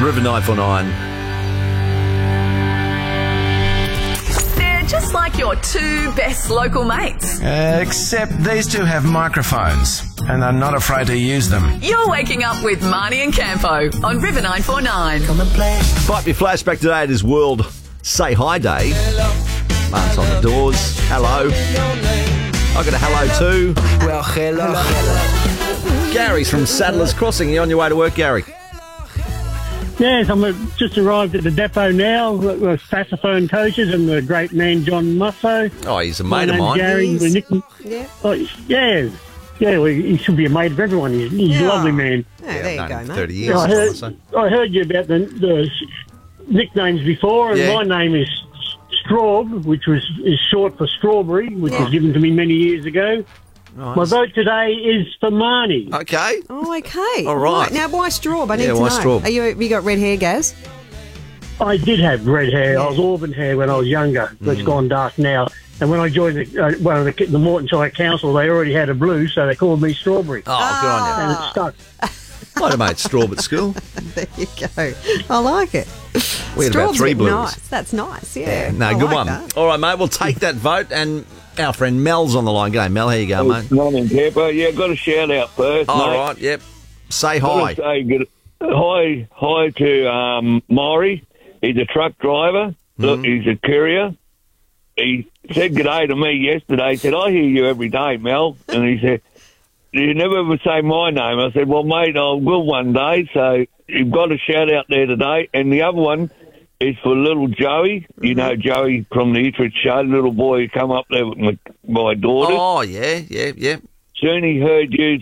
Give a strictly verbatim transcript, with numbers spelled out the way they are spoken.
River nine four nine. They're just like your two best local mates. Uh, except these two have microphones and are not afraid to use them. You're waking up with Marnie and Campo on River nine four nine. Might be flashback today. It is World Say Hi Day. Mark's on the doors. Hello. I got a hello too. Well, hello, hello. Gary's from Saddlers Crossing. You on your way to work, Gary? Yes, I'm uh, just arrived at the depot now with saxophone coaches and the great man John Musso. Oh, he's a My mate of name's mine. Gary. Yes. We're Nick- Yeah. oh, yeah, yeah. Well, he should be a mate of everyone. He's, he's Yeah. a lovely man. Oh, there you I've known go, him mate. thirty Yeah, years. I heard, so. I heard you about the, the nicknames before, and Yeah. my name is Straub, which was is short for strawberry, which Yeah. was given to me many years ago. Right. My vote today is for Marnie. Okay. Oh, okay. All right. Now, why straw? I need Yeah, to why know. straw? Are you, have you got red hair, Gaz? I did have red hair. I was auburn hair when I was younger. It's Mm. gone dark now. And when I joined the, uh, one of the, the Mortonshire Council, they already had a blue, so they called me Strawberry. Oh, good on And it stuck. you. I had a mate Straub at school. There you go. I like it. We had about Straw's three a bit blues. Nice. That's nice, yeah. No, I good like one. that. All right, mate. We'll take that vote. And our friend Mel's on the line. G'day, Mel. How you going, mate? Morning, Pepper. Yeah, got a shout out first. All mate. right. Yep. Say hi. Gotta say good, hi, hi to um, Maury. He's a truck driver. Look, he's a courier. He said good day to me yesterday. He said, I hear you every day, Mel. And he said, you never ever say my name. I said, well, mate, I will one day. So you've got a shout out there today. And the other one is for little Joey. You know Joey from the Ipswich show, the little boy who come up there with my, my daughter. Oh, yeah, yeah, yeah. Soon he heard you